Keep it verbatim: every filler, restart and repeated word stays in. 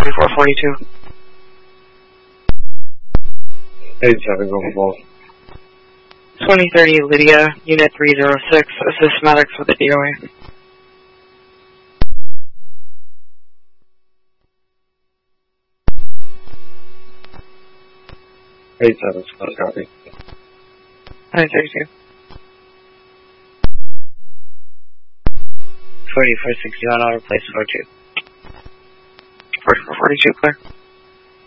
twenty-four forty-two. eighty-seven, go for both. twenty thirty Lydia, Unit three oh six, assist medics with the D O A. eighty-seven, copy. nine thirty-two. forty-four sixty-one, I'll replace four two. forty-four forty-two, clear.